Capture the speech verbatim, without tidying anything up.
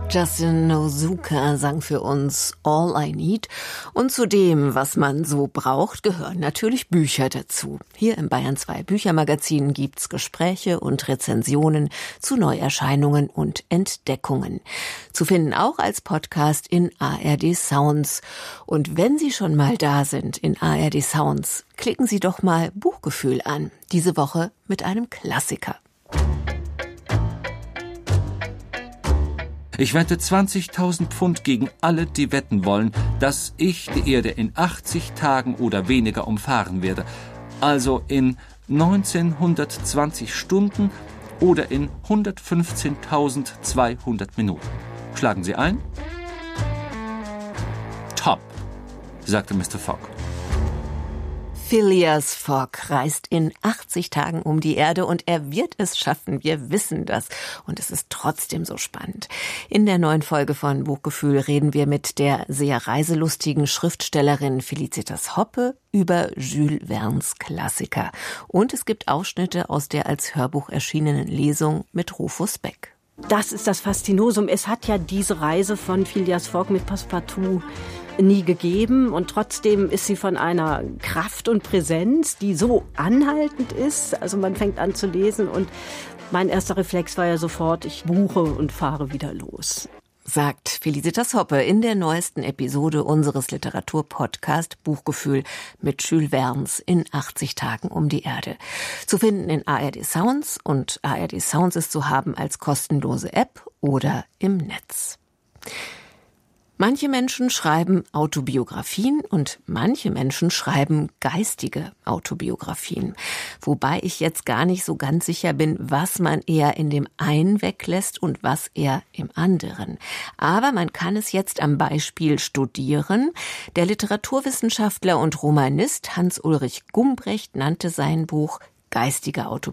Justin Nozuka sang für uns All I Need. Und zu dem, was man so braucht, gehören natürlich Bücher dazu. Hier im Bayern zwei Büchermagazin gibt's Gespräche und Rezensionen zu Neuerscheinungen und Entdeckungen. Zu finden auch als Podcast in A R D Sounds. Und wenn Sie schon mal da sind in A R D Sounds, klicken Sie doch mal Buchgefühl an. Diese Woche mit einem Klassiker. Ich wette zwanzigtausend Pfund gegen alle, die wetten wollen, dass ich die Erde in achtzig Tagen oder weniger umfahren werde. Also in neunzehnhundertzwanzig Stunden oder in hundertfünfzehntausendzweihundert Minuten. Schlagen Sie ein? Top, sagte Mister Fogg. Phileas Fogg reist in achtzig Tagen um die Erde und er wird es schaffen, wir wissen das. Und es ist trotzdem so spannend. In der neuen Folge von Buchgefühl reden wir mit der sehr reiselustigen Schriftstellerin Felicitas Hoppe über Jules Vernes Klassiker. Und es gibt Ausschnitte aus der als Hörbuch erschienenen Lesung mit Rufus Beck. Das ist das Faszinosum. Es hat ja diese Reise von Phileas Fogg mit Passepartout nie gegeben und trotzdem ist sie von einer Kraft und Präsenz, die so anhaltend ist. Also man fängt an zu lesen und mein erster Reflex war ja sofort, ich buche und fahre wieder los. Sagt Felicitas Hoppe in der neuesten Episode unseres Literaturpodcast Buchgefühl mit Jules Vernes in achtzig Tagen um die Erde. Zu finden in A R D Sounds und A R D Sounds ist zu haben als kostenlose App oder im Netz. Manche Menschen schreiben Autobiografien und manche Menschen schreiben geistige Autobiografien. Wobei ich jetzt gar nicht so ganz sicher bin, was man eher in dem einen weglässt und was eher im anderen. Aber man kann es jetzt am Beispiel studieren. Der Literaturwissenschaftler und Romanist Hans-Ulrich Gumbrecht nannte sein Buch geistige Autobiografie.